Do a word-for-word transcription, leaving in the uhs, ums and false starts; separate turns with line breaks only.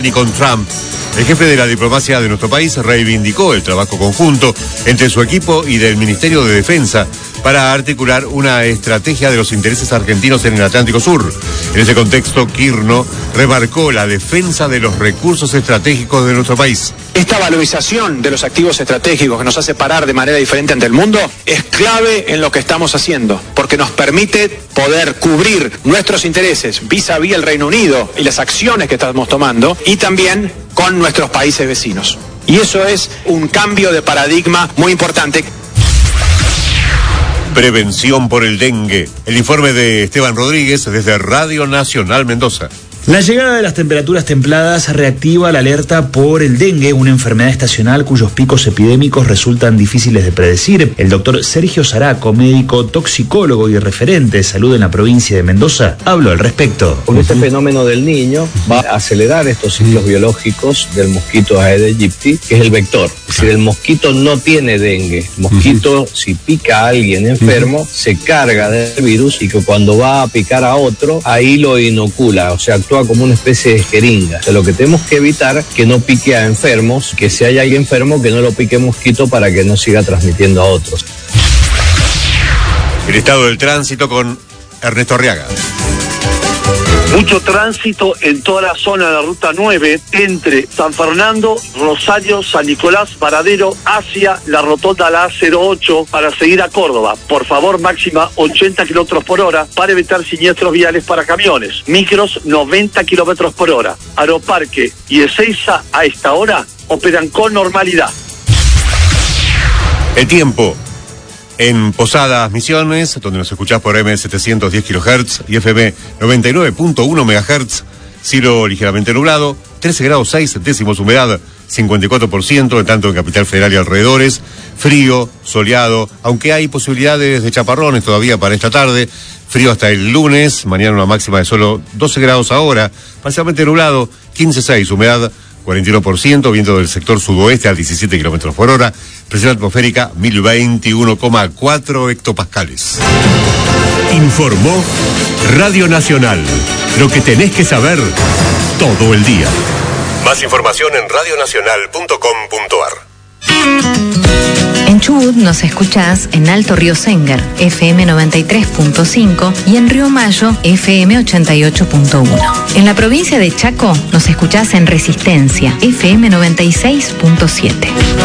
Ni con Trump. El jefe de la diplomacia de nuestro país reivindicó el trabajo conjunto entre su equipo y del Ministerio de Defensa para articular una estrategia de los intereses argentinos en el Atlántico Sur. En ese contexto, Kirchner remarcó la defensa de los recursos estratégicos de nuestro país.
Esta valorización de los activos estratégicos que nos hace parar de manera diferente ante el mundo es clave en lo que estamos haciendo, porque nos permite poder cubrir nuestros intereses vis a vis el Reino Unido y las acciones que estamos tomando, y también con nuestros países vecinos. Y eso es un cambio de paradigma muy importante.
Prevención por el dengue. El informe de Esteban Rodríguez desde Radio Nacional Mendoza.
La llegada de las temperaturas templadas reactiva la alerta por el dengue, una enfermedad estacional cuyos picos epidémicos resultan difíciles de predecir. El doctor Sergio Zaraco, médico toxicólogo y referente de salud en la provincia de Mendoza, habló al respecto.
Porque este fenómeno del niño va a acelerar estos ciclos biológicos del mosquito Aedes aegypti, que es el vector. Es decir, el mosquito no tiene dengue. El mosquito, si pica a alguien enfermo, se carga del virus y que cuando va a picar a otro, ahí lo inocula, o sea, actúa como una especie de jeringa. O sea, lo que tenemos que evitar es que no pique a enfermos, que si hay alguien enfermo, que no lo pique mosquito para que no siga transmitiendo a otros.
El estado del tránsito con Ernesto Arriaga.
Mucho tránsito en toda la zona de la ruta nueve, entre San Fernando, Rosario, San Nicolás, Varadero, hacia la rotonda la A cero ocho para seguir a Córdoba. Por favor, máxima ochenta kilómetros por hora para evitar siniestros viales para camiones. Micros noventa kilómetros por hora. Aeroparque y Ezeiza a esta hora operan con normalidad.
El tiempo. En Posadas Misiones, donde nos escuchás por eme setecientos diez kilohertz y efe eme noventa y nueve punto uno megahertz, cielo ligeramente nublado, trece grados seis décimos, humedad cincuenta y cuatro por ciento, en tanto en Capital Federal y alrededores, frío, soleado, aunque hay posibilidades de chaparrones todavía para esta tarde, frío hasta el lunes, mañana una máxima de solo doce grados ahora, parcialmente nublado, quince punto seis, humedad cuarenta y uno por ciento, viento del sector sudoeste a diecisiete kilómetros por hora, presión atmosférica mil veintiuno coma cuatro hectopascales. Informó Radio Nacional. Lo que tenés que saber todo el día. Más información en radio nacional punto com punto ar.
En Chubut nos escuchás en Alto Río Sengar, efe eme noventa y tres punto cinco, y en Río Mayo, efe eme ochenta y ocho punto uno. En la provincia de Chaco nos escuchás en Resistencia, efe eme noventa y seis punto siete.